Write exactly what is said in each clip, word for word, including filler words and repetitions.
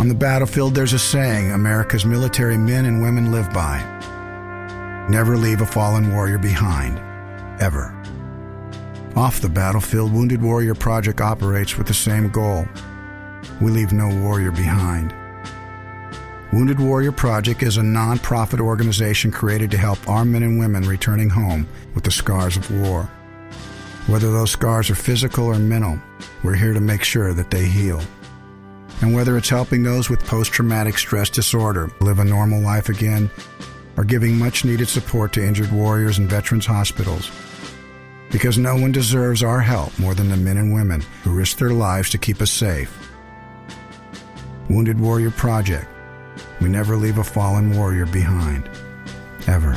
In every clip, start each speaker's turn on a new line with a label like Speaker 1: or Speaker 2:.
Speaker 1: On the battlefield, there's a saying America's military men and women live by. Never leave a fallen warrior behind, ever. Off the battlefield, Wounded Warrior Project operates with the same goal. We leave no warrior behind. Wounded Warrior Project is a non-profit organization created to help our men and women returning home with the scars of war. Whether those scars are physical or mental, we're here to make sure that they heal. And whether it's helping those with post-traumatic stress disorder live a normal life again, or giving much-needed support to injured warriors in veterans' hospitals. Because no one deserves our help more than the men and women who risk their lives to keep us safe. Wounded Warrior Project. We never leave a fallen warrior behind. Ever.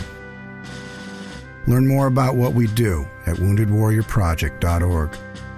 Speaker 1: Learn more about what we do at wounded warrior project dot org.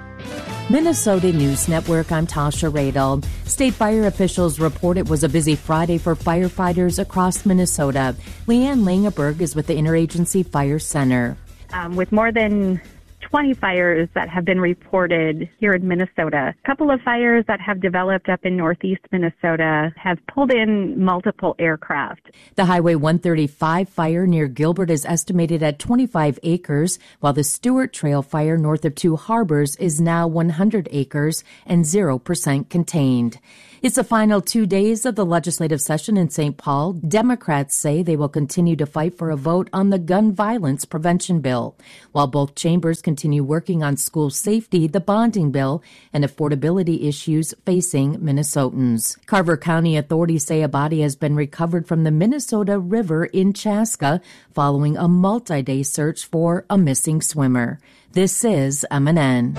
Speaker 2: Minnesota News Network, I'm Tasha Radel. State fire officials report it was a busy Friday for firefighters across Minnesota. Leanne Langeberg is with the Interagency Fire Center.
Speaker 3: Um, with more than twenty fires that have been reported here in Minnesota. A couple of fires that have developed up in northeast Minnesota have pulled in multiple aircraft.
Speaker 2: The Highway one thirty-five fire near Gilbert is estimated at twenty-five acres, while the Stewart Trail fire north of Two Harbors is now one hundred acres and zero percent contained. It's the final two days of the legislative session in Saint Paul. Democrats say they will continue to fight for a vote on the gun violence prevention bill, while both chambers continue working on school safety, the bonding bill, and affordability issues facing Minnesotans. Carver County authorities say a body has been recovered from the Minnesota River in Chaska following a multi-day search for a missing swimmer. This is M N N.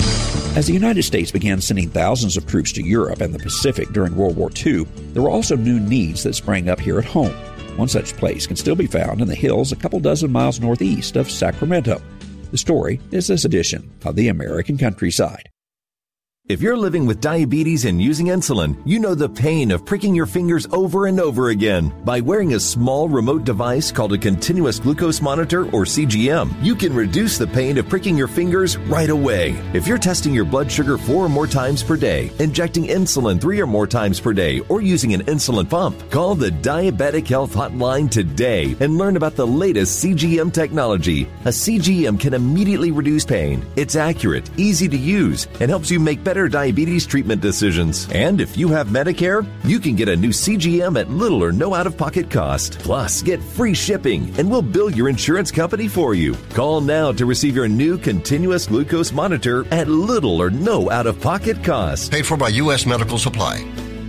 Speaker 4: As the United States began sending thousands of troops to Europe and the Pacific during World War Two, there were also new needs that sprang up here at home. One such place can still be found in the hills a couple dozen miles northeast of Sacramento. The story is this edition of the American Countryside.
Speaker 5: If you're living with diabetes and using insulin, you know the pain of pricking your fingers over and over again. By wearing a small remote device called a continuous glucose monitor, or C G M, you can reduce the pain of pricking your fingers right away. If you're testing your blood sugar four or more times per day, injecting insulin three or more times per day, or using an insulin pump, call the Diabetic Health Hotline today and learn about the latest C G M technology. A C G M can immediately reduce pain. It's accurate, easy to use, and helps you make better diabetes treatment decisions. And if you have Medicare, you can get a new C G M at little or no out-of-pocket cost. Plus, get free shipping, and we'll bill your insurance company for you. Call now to receive your new continuous glucose monitor at little or no out-of-pocket cost.
Speaker 6: Paid for by U S Medical Supply.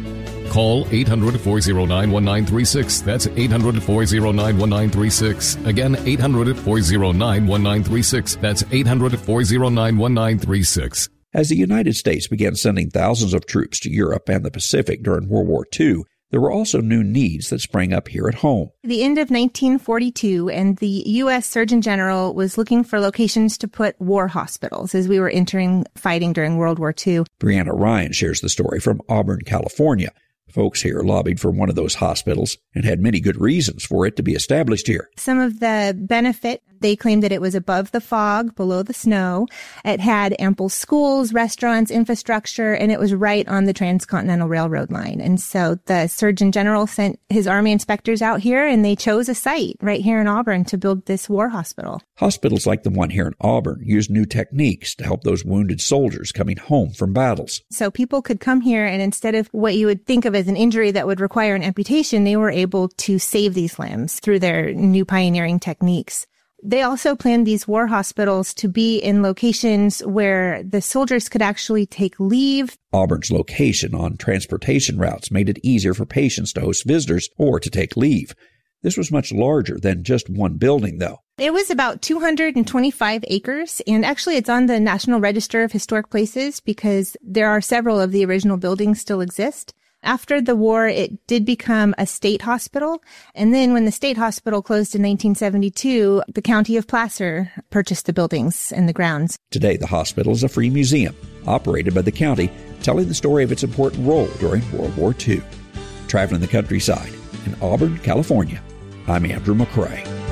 Speaker 7: Call eight hundred, four oh nine, one nine three six. That's eight hundred, four oh nine, one nine three six. Again, eight hundred, four oh nine, one nine three six. That's eight hundred, four oh nine, one nine three six.
Speaker 4: As the United States began sending thousands of troops to Europe and the Pacific during World War Two, there were also new needs that sprang up here at home.
Speaker 8: The end of nineteen forty-two, and the U S Surgeon General was looking for locations to put war hospitals as we were entering fighting during World War Two.
Speaker 4: Brianna Ryan shares the story from Auburn, California. Folks here lobbied for one of those hospitals and had many good reasons for it to be established here.
Speaker 8: Some of the benefit, they claimed that it was above the fog, below the snow. It had ample schools, restaurants, infrastructure, and it was right on the Transcontinental Railroad line. And so the Surgeon General sent his Army inspectors out here, and they chose a site right here in Auburn to build this war hospital.
Speaker 4: Hospitals like the one here in Auburn use new techniques to help those wounded soldiers coming home from battles.
Speaker 8: So people could come here, and instead of what you would think of as an injury that would require an amputation, they were able to save these limbs through their new pioneering techniques. They also planned these war hospitals to be in locations where the soldiers could actually take leave.
Speaker 4: Auburn's location on transportation routes made it easier for patients to host visitors or to take leave. This was much larger than just one building, though.
Speaker 8: It was about two hundred twenty-five acres, and actually it's on the National Register of Historic Places because there are several of the original buildings still exist. After the war, it did become a state hospital. And then when the state hospital closed in nineteen seventy-two, the county of Placer purchased the buildings and the grounds.
Speaker 4: Today, the hospital is a free museum operated by the county, telling the story of its important role during World War Two. Traveling the countryside in Auburn, California, I'm Andrew McCrae.